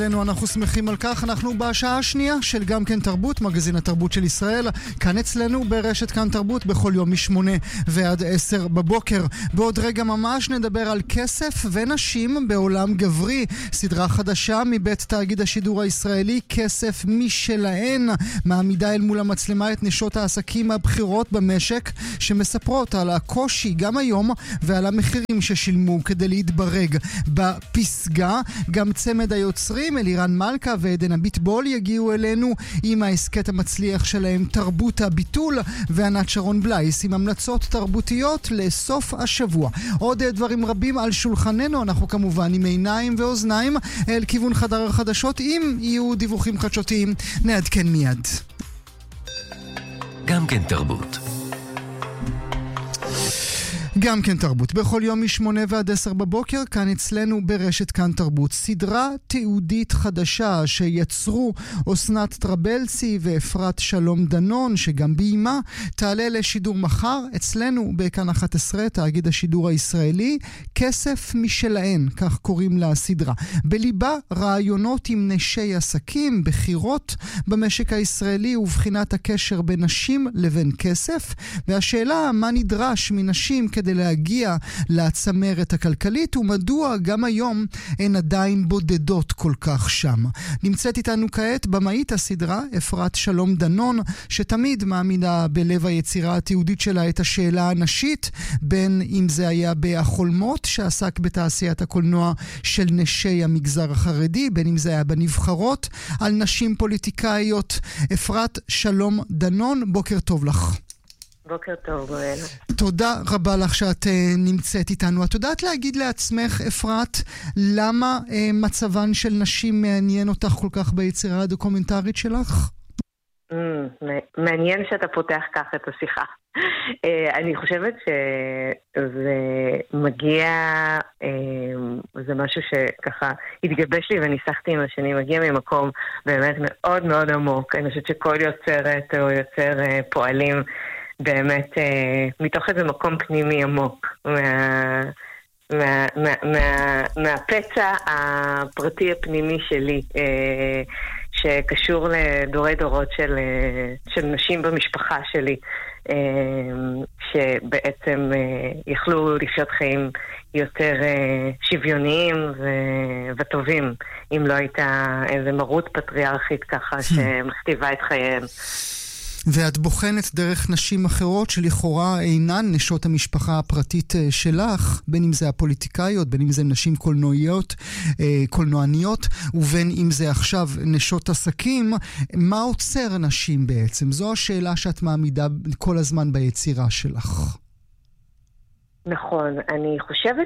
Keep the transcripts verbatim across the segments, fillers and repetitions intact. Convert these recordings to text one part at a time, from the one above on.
אנחנו שמחים על כך, אנחנו בשעה השנייה של גם כן תרבות, מגזין התרבות של ישראל, כאן אצלנו ברשת כאן תרבות בכל יום משמונה ועד עשר בבוקר. בעוד רגע ממש נדבר על כסף ונשים בעולם גברי, סדרה חדשה מבית תאגיד השידור הישראלי, כסף משלהן, מעמידה אל מול המצלמה את נשות העסקים הבכירות במשק, שמספרות על הקושי גם היום ועל המחירים ששילמו כדי להתברג בפסגה. גם צמד היוצרים אלירן מלכה ועדן הביטבול יגיעו אלינו עם העסקת המצליח שלהם תרבות הביטול, וענת שרון בלייס עם המלצות תרבותיות לסוף השבוע. עוד דברים רבים על שולחננו, אנחנו כמובן עם עיניים ואוזניים אל כיוון חדר החדשות, אם יהיו דיווחים חדשותיים נעדכן מיד. גם כן תרבות. גם כן תרבות, בכל יום משמונה ועד עשר בבוקר, כאן אצלנו ברשת כאן תרבות, סדרה תיעודית חדשה שיצרו אסנת טרבלסי ואפרת שלום דנון, שגם ביימה, תעלה לשידור מחר אצלנו בכאן אחת עשרה, תאגיד השידור הישראלי, כסף משלהן, כך קוראים לסדרה. בליבה רעיונות עם נשי עסקים, בחירות במשק הישראלי ובחינת הקשר בין נשים לבין כסף, והשאלה מה נדרש מנשים כדי להגיע לצמרת הכלכלית, ומדוע גם היום הן עדיין בודדות כל כך שם. נמצאת איתנו כעת במאית הסדרה אפרת שלום דנון, שתמיד מעמידה בלב היצירה התיעודית שלה את השאלה הנשית, בין אם זה היה בחולמות שעסק בתעשיית הקולנוע של נשי המגזר החרדי, בין אם זה היה בנבחרות על נשים פוליטיקאיות. אפרת שלום דנון, בוקר טוב לך. בוקר טוב, גואל. תודה רבה לך שאת uh, נמצאת איתנו. את יודעת להגיד לעצמך, אפרת, למה uh, מצבן של נשים מעניין אותך כל כך ביצירה הדוקומנטרית שלך? Mm, מעניין שאתה פותח כך את השיחה. uh, אני חושבת שזה מגיע, uh, זה משהו שככה התגבש לי וניסחתי עם השנים, מגיע ממקום באמת מאוד מאוד עמוק. אני חושבת שכל יוצרת או יוצר uh, פועלים באמת אה, מתוך איזה מקום פנימי עמוק מה, מה, מה, מה, מהפצע הפרטי הפנימי שלי אה, שקשור לדורי דורות של, אה, של נשים במשפחה שלי אה, שבעצם אה, יכלו לחיות חיים יותר אה, שוויוניים ו, וטובים אם לא הייתה איזה מרות פטריארכית ככה שמכתיבה את חייהם. ואת בוחנת דרך נשים אחרות שלכאורה אינן נשות המשפחה הפרטית שלך, בין אם זה הפוליטיקאיות, בין אם זה נשים קולנועיות, קולנועניות, ובין אם זה עכשיו נשות עסקים. מה עוצר נשים בעצם? זו השאלה שאת מעמידה כל הזמן ביצירה שלך. נכון, אני חושבת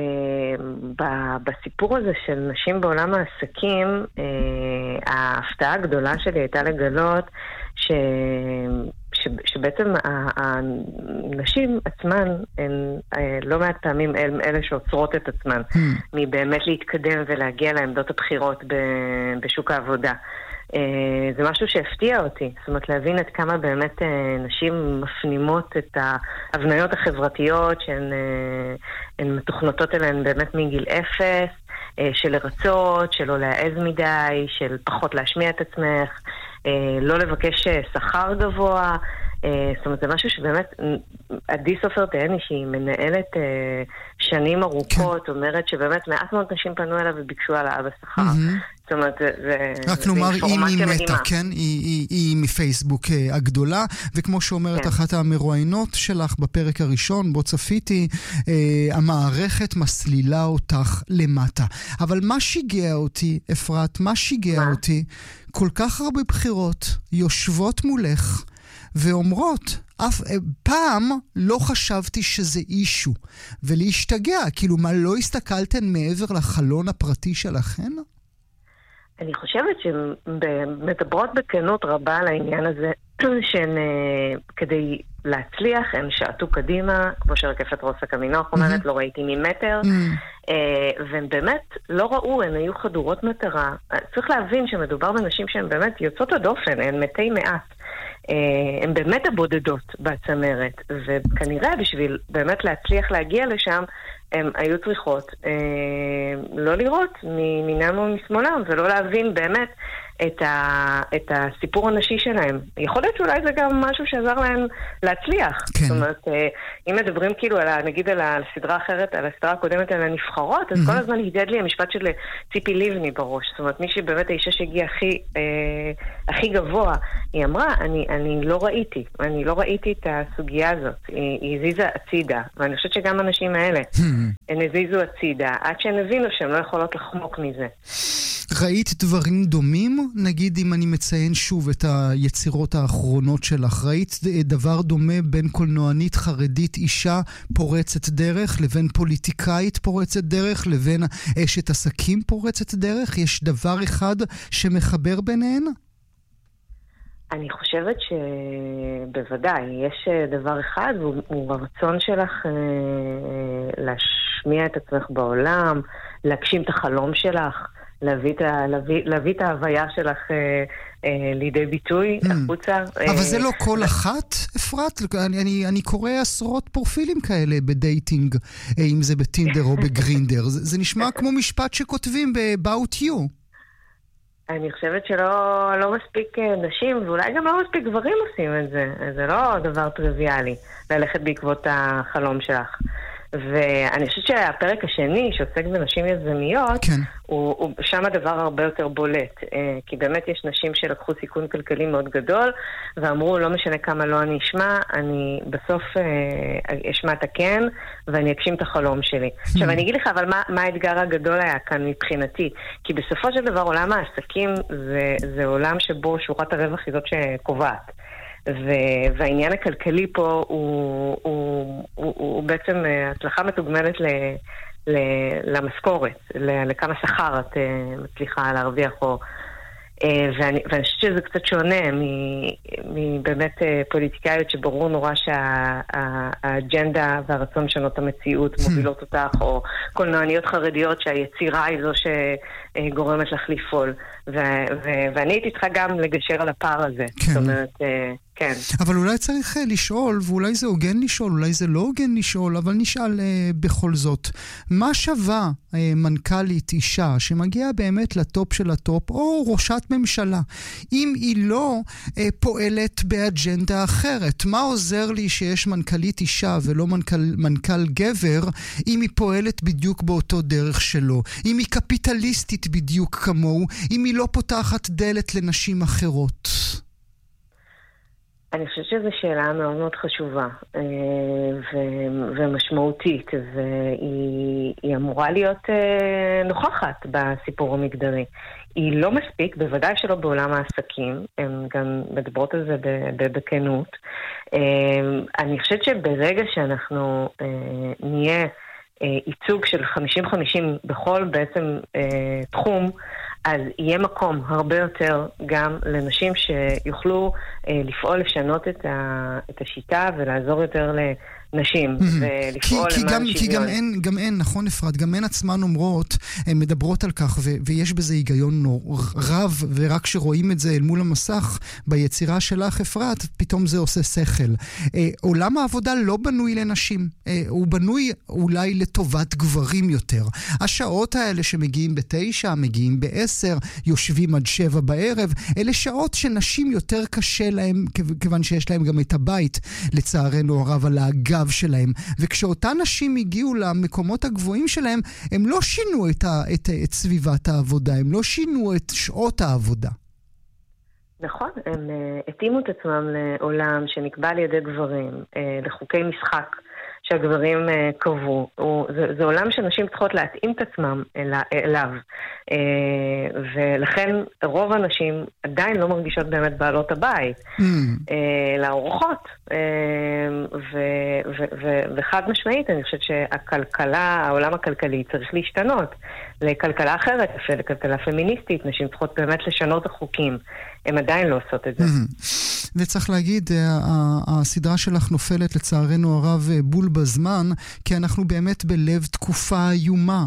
שבסיפור הזה של נשים בעולם העסקים, ההפתעה הגדולה שלי הייתה לגלות ש... ש... שבעצם הנשים עצמן הן לא מעט פעמים אלה שעוצרות את עצמן hmm. מבאמת להתקדם ולהגיע לעמדות הבחירות בשוק העבודה. זה משהו שהפתיע אותי, זאת אומרת להבין עד כמה באמת נשים מפנימות את ההבניות החברתיות שהן מתוכנתות אליהן באמת מגיל אפס, של לרצות, של לא להעז מדי, של פחות להשמיע את עצמך, לא לבקש שכר גבוה. זאת אומרת, זה משהו שבאמת עדי סופר תהני שהיא מנהלת שנים ארוכות, אומרת שבאמת מעט מאוד נשים פנו אליו וביקשו העלאה בשכר. זאת אומרת, זה רק נאמר, היא ממטה, כן? היא מפייסבוק הגדולה, וכמו שאומרת אחת המרואיינות שלך בפרק הראשון, בו צפיתי, המערכת מסלילה אותך למטה. אבל מה שיגע אותי, אפרת, מה שיגע אותי? כל כך הרבה בחירות יושבות מולך, ואומרות, אף פעם לא חשבתי שזה אישו, ולהשתגע, כאילו מה, לא הסתכלתן מעבר לחלון הפרטי שלכן? אני חושבת שמדברות בכנות רבה על העניין הזה, שהן כדי להצליח, הן שעטו קדימה, כמו שרקפת רוסה קמינוח אומרת, לא ראיתי ממטר, והן באמת לא ראו, הן היו חדורות מטרה. צריך להבין שמדובר בנשים שהן באמת יוצאות הדופן, הן מתי מעט. הן באמת הבודדות בצמרת, וכנראה בשביל באמת להצליח להגיע לשם, הן היו צריכות אה, לא לראות מינם או משמאלם, ולא להבין באמת את, ה, את הסיפור הנשי שלהם. יכול להיות שאולי זה גם משהו שעזר להם להצליח. כן. זאת אומרת, אה, אם מדברים כאילו, על, נגיד על הסדרה אחרת, על הסדרה הקודמת על הנבחרות, אז mm-hmm. כל הזמן הידד לי המשפט של ציפי ליבני בראש. זאת אומרת, מישהי באמת האישה שהגיעה הכי, אה, הכי גבוה, היא אמרה, אני, אני לא ראיתי, אני לא ראיתי את הסוגיה הזאת. היא, היא הזיזה הצידה, ואני חושבת שגם האנשים האלה, הן הזיזו הצידה, עד שהן הבינו שהן לא יכולות לחמוק מזה. ראית דברים דומים? נגיד אם אני מציין שוב את היצירות האחרונות שלך, ראית דבר דומה בין קולנוענית חרדית אישה פורצת דרך לבין פוליטיקאית פורצת דרך לבין אשת עסקים פורצת דרך? יש דבר אחד שמחבר ביניהן? אני חושבת שבוודאי, יש דבר אחד, הוא הרצון שלך להשמיע את עצמך בעולם, להגשים את החלום שלך, להביא את, להביא, להביא את ההוויה שלך אה, אה, לידי ביטוי, החוצה. אבל זה לא כל אחת, אפרת? אני, אני, אני קורא עשרות פרופילים כאלה בדייטינג, אם זה בטינדר או בגרינדר. זה, זה נשמע כמו משפט שכותבים ב-About You. אני חושבת שלא לא מספיק נשים, ואולי גם לא מספיק גברים עושים את זה. זה לא דבר טריוויאלי, ללכת בעקבות החלום שלך. ואני חושבת שהפרק השני שעוסק בנשים יזמיות, כן. הוא, הוא שם הדבר הרבה יותר בולט, כי באמת יש נשים שלקחו סיכון כלכלי מאוד גדול, ואמרו לא משנה כמה לא אני אשמע, אני בסוף אשמע את הכן, ואני אגשים את החלום שלי. עכשיו אני אגיד לך, אבל מה, מה האתגר הגדול היה כאן מבחינתי? כי בסופו של דבר עולם העסקים זה, זה עולם שבו שורת הרווח היא זאת שקובעת. והעניין הכלכלי פה הוא, הוא, הוא, הוא בעצם הצלחה מתוגמלת ל, ל, למשכורת, לכמה שכר את מצליחה להרוויח או... ואני, ואני חושבת שזה קצת שונה מבאמת פוליטיקאיות שברור נורא שהאג'נדה והרצון לשנות המציאות מובילות אותך, או קולנועניות חרדיות שהיצירה היא זו שגורמת לך לפעול. ואני הייתי צריכה גם לגשר על הפער הזה. זאת אומרת... כן. אבל אולי צריך לשאול, ואולי זה הוגן לשאול, אולי זה לא הוגן לשאול, אבל נשאל אה, בכל זאת. מה שווה אה, מנכ"לית אישה שמגיעה באמת לטופ של הטופ, או ראשת ממשלה, אם היא לא אה, פועלת באג'נדה אחרת? מה עוזר לי שיש מנכ"לית אישה ולא מנכ"ל, מנכ"ל גבר, אם היא פועלת בדיוק באותו דרך שלו? אם היא קפיטליסטית בדיוק כמוהו, אם היא לא פותחת דלת לנשים אחרות? אני חושבת שזו שאלה מאוד מאוד חשובה ו- ומשמעותית, והיא אמורה להיות נוכחת בסיפור המגדרי. היא לא מספיק, בוודאי שלא בעולם העסקים, הן גם מדברות על זה בכנות. אני חושבת שברגע שאנחנו נהיה ייצוג של חמישים חמישים בכל בעצם תחום, אז יהיה מקום הרבה יותר גם לנשים שיוכלו אה, לפעול, לשנות את, ה, את השיטה ולעזור יותר לנשים ולפעול כי, כי למען גם, שוויון. כי גם אין, גם אין, נכון אפרת, גם אין עצמן אומרות, הן מדברות על כך ו, ויש בזה היגיון רב, ורק שרואים את זה אל מול המסך ביצירה שלך אפרת, פתאום זה עושה שכל. אה, עולם העבודה לא בנוי לנשים, אה, הוא בנוי אולי לטובת גברים יותר. השעות האלה שמגיעים בתשע, מגיעים בעשר, יושבים עד שבע בערב, אלה שעות שנשים יותר קשה להם, כיוון שיש להם גם את הבית, לצערנו הרב, על הגב שלהם. וכשאותן נשים הגיעו למקומות הגבוהים שלהם, הם לא שינו את, ה, את, את סביבת העבודה, הם לא שינו את שעות העבודה. נכון, הם uh, התאימו את עצמם לעולם שנקבע על ידי גברים, uh, לחוקי משחק שהגברים uh, קבעו. הוא, זה, זה עולם שנשים צריכות להתאים את עצמם אל, אליו. Uh, ולכן רוב הנשים עדיין לא מרגישות באמת בעלות הבית, mm. uh, לאורחות. Uh, ו, ו, ו, וחד משמעית, אני חושבת שהכלכלה, העולם הכלכלי צריך להשתנות לכלכלה אחרת, לכלכלה פמיניסטית. נשים צריכות באמת לשנות החוקים. הם עדיין לא עושות את זה. וצריך להגיד, הסדרה שלך נופלת לצערנו הרב בול בזמן, כי אנחנו באמת בלב תקופה איומה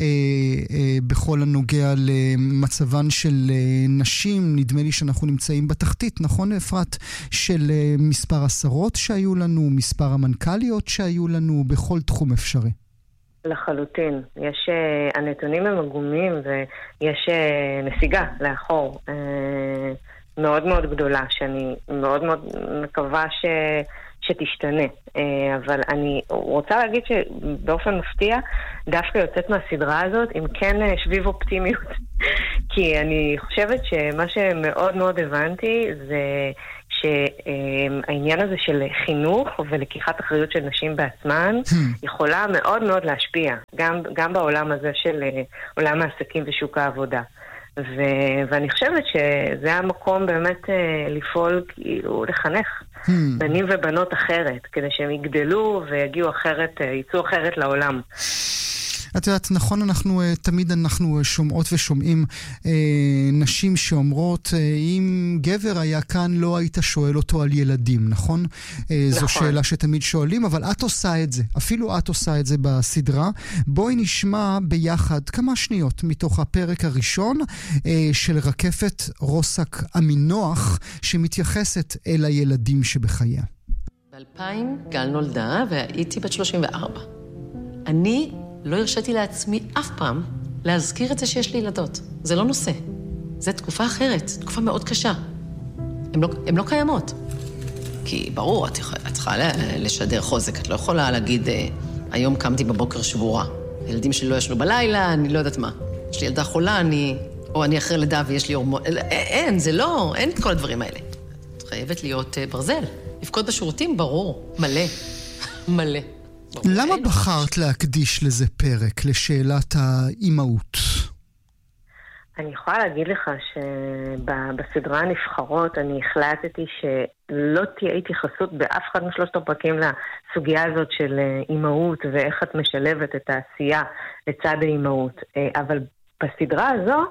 בכל הנוגע למצבן של נשים. נדמה לי שאנחנו נמצאים בתחתית, נכון אפרת? של מספר עשרות שהיו לנו, מספר המנכ"ליות שהיו לנו, בכל תחום אפשרי. לחלוטין. יש, הנתונים הם עגומים ויש נסיגה לאחור מאוד מאוד גדולה, שאני מאוד מאוד מקווה ש... שתשתנה. אבל אני רוצה להגיד שבאופן מפתיע דווקא יוצאת מהסדרה הזאת עם כן שביב אופטימיות. כי אני חושבת שמה שמאוד מאוד הבנתי זה שהעניין הזה של חינוך ולקיחת אחריות של נשים בעצמן יכולה מאוד מאוד להשפיע, גם, גם בעולם הזה של עולם העסקים ושוק העבודה. ו- ואני חושבת שזה המקום באמת לפעול, כאילו לחנך בנים ובנות אחרת, כדי שהם יגדלו ויגיעו אחרת, ייצאו אחרת לעולם. את יודעת, נכון, אנחנו, תמיד אנחנו שומעות ושומעים אה, נשים שאומרות, אה, אם גבר היה כאן, לא היית שואל אותו על ילדים, נכון? אה, נכון. זו שאלה שתמיד שואלים, אבל את עושה את זה. אפילו את עושה את זה בסדרה. בואי נשמע ביחד כמה שניות מתוך הפרק הראשון אה, של רקפת רוסק המינוח, שמתייחסת אל הילדים שבחייה. ב-אלפיים גל נולדה והייתי בת שלושים וארבע. אני... לא הרשיתי לעצמי אף פעם להזכיר את זה שיש לי ילדות. זה לא נושא. זה תקופה אחרת, תקופה מאוד קשה. הן לא, הן לא קיימות. כי ברור, את, את צריכה לשדר חוזק. את לא יכולה להגיד, היום קמתי בבוקר שבורה. ילדים שלי לא ישנו בלילה, אני לא יודעת מה. יש לי ילדה חולה, אני... או אני אחרי לידה ויש לי הורמון... אין, זה לא, אין את כל הדברים האלה. את חייבת להיות ברזל. לפקוד בשירותים, ברור. מלא. מלא. למה בחרת להקדיש לזה פרק, לשאלת האימהות? אני יכולה להגיד לך שבסדרה הנבחרות אני החלטתי שלא תהיה התייחסות באף אחד משלושת הפרקים לסוגיה הזאת של אימהות ואיך את משלבת את העשייה לצד האימהות. אבל בסדרה הזו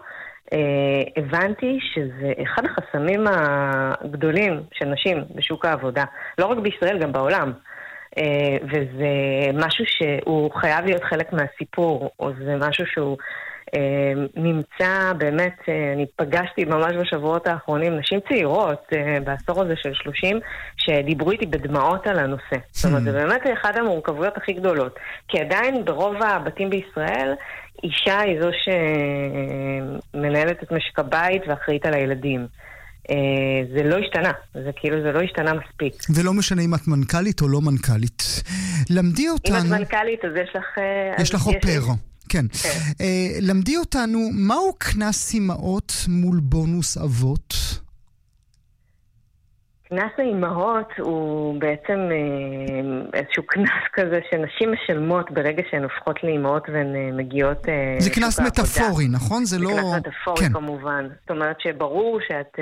הבנתי שזה אחד החסמים הגדולים של נשים בשוק העבודה. לא רק בישראל, גם בעולם. Uh, וזה משהו שהוא חייב להיות חלק מהסיפור, או זה משהו שהוא uh, נמצא באמת, uh, אני פגשתי ממש בשבועות האחרונים נשים צעירות uh, בעשור הזה של שלושים שדיברו איתי בדמעות על הנושא. זאת אומרת, זה באמת אחד המורכבויות הכי גדולות, כי עדיין ברוב הבתים בישראל אישה היא זו שמנהלת את משק הבית ואחראית על הילדים. זה לא השתנה, זה כאילו זה לא השתנה מספיק. ולא משנה אם את מנכ"לית או לא מנכ"לית. למדי אותנו... אם את מנכ"לית, אז יש לך... יש לך אופר, כן. למדי אותנו, מהו כנס אימהות מול בונוס אבות? כנס האימהות הוא בעצם איזשהו כנס כזה שנשים משלמות ברגע שהן הופכות לאימהות והן מגיעות... זה כנס מטאפורי, נכון? זה לא... זה כנס מטאפורי כמובן. זאת אומרת שברור שאת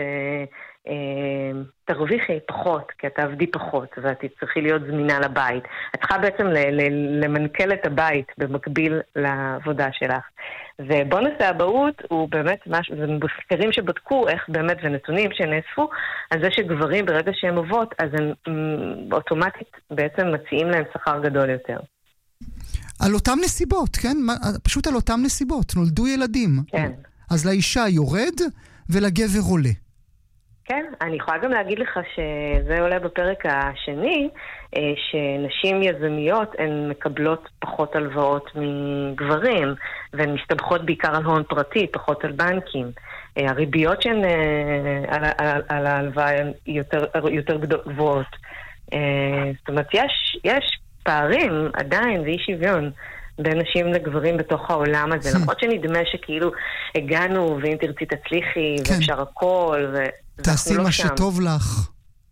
תרוויחי פחות, כי את תעבדי פחות, ואת צריכי להיות זמינה לבית. את צריכה בעצם למנכ"ל את הבית במקביל לעבודה שלך. ובונוס האבהות הוא באמת משהו, זה מחקרים שבדקו איך באמת, ונתונים שנאספו, על זה שגברים ברגע שהם אבות, אז הם אוטומטית בעצם מציעים להם שכר גדול יותר. על אותם נסיבות, כן? פשוט על אותם נסיבות, נולדו ילדים. כן. אז לאישה יורד ולגבר עולה. כן, אני יכולה גם להגיד לך שזה עולה בפרק השני, שנשים יזמיות הן מקבלות פחות הלוואות מגברים, והן מסתבכות בעיקר על הון פרטי, פחות על בנקים. הריביות שהן על, על, על ההלוואה הן יותר, יותר גבוהות. זאת אומרת, יש, יש פערים עדיין ואי שוויון בין נשים לגברים בתוך העולם הזה, למרות שנדמה שכאילו הגענו ואם תרצי תצליחי ואפשר הכל ו... תעשי מה שטוב לך.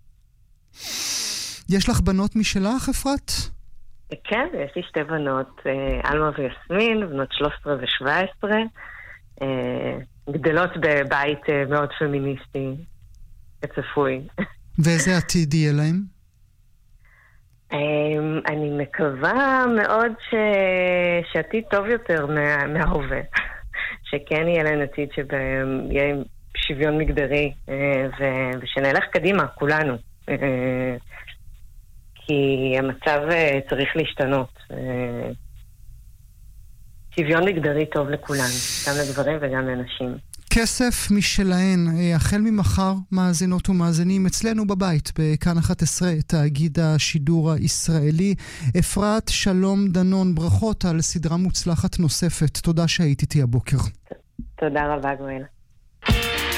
יש לך בנות משלך, אפרת? כן, יש לי שתי בנות, אלמה ויסמין, בנות שלוש עשרה ושבע עשרה, גדלות בבית מאוד פמיניסטי, כצפוי. ואיזה עתיד יהיה להם? אני מקווה מאוד שעתיד טוב יותר מההווה. שכן יהיה להם עתיד שיהיה שוויון מגדרי, ושנלך קדימה, כולנו. כי המצב צריך להשתנות. שוויון מגדרי טוב לכולנו, גם לגברים וגם לנשים. כסף משלהן, החל ממחר מאזינות ומאזינים אצלנו בבית בכאן אחת עשרה, תאגיד השידור הישראלי. אפרת שלום דנון, ברכות על סדרה מוצלחת נוספת. תודה שהיית איתי הבוקר. תודה רבה גואל.